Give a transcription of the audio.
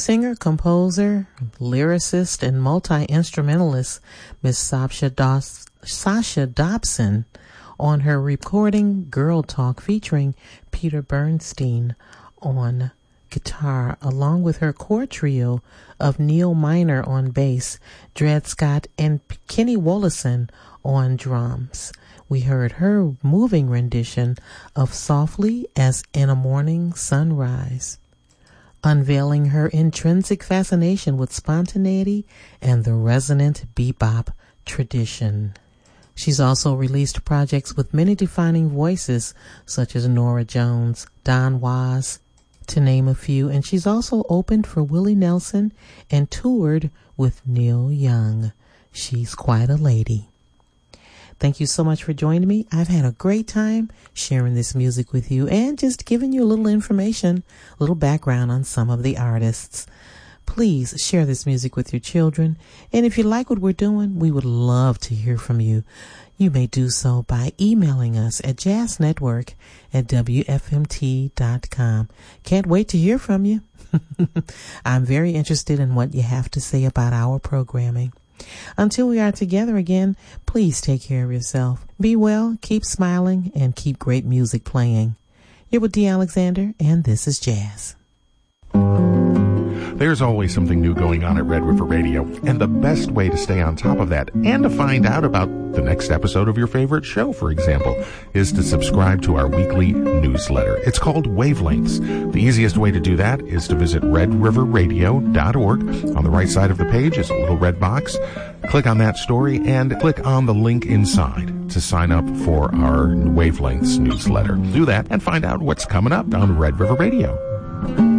Singer, composer, lyricist, and multi-instrumentalist Miss Sasha Dobson on her recording Girl Talk featuring Peter Bernstein on guitar, along with her core trio of Neil Minor on bass, Dred Scott, and Kenny Wollesen on drums. We heard her moving rendition of Softly as in a Morning Sunrise, unveiling her intrinsic fascination with spontaneity and the resonant bebop tradition. She's also released projects with many defining voices such as Norah Jones, Don Was, to name a few, and she's also opened for Willie Nelson and toured with Neil Young. She's quite a lady. Thank you so much for joining me. I've had a great time sharing this music with you and just giving you a little information, a little background on some of the artists. Please share this music with your children. And if you like what we're doing, we would love to hear from you. You may do so by emailing us at jazznetwork@wfmt.com. Can't wait to hear from you. I'm very interested in what you have to say about our programming. Until we are together again, please take care of yourself. Be well, keep smiling, and keep great music playing. You're with Dee Alexander, and this is Jazz. There's always something new going on at Red River Radio, and the best way to stay on top of that and to find out about the next episode of your favorite show, for example, is to subscribe to our weekly newsletter. It's called Wavelengths. The easiest way to do that is to visit redriverradio.org. On the right side of the page is a little red box. Click on that story and click on the link inside to sign up for our Wavelengths newsletter. Do that and find out what's coming up on Red River Radio.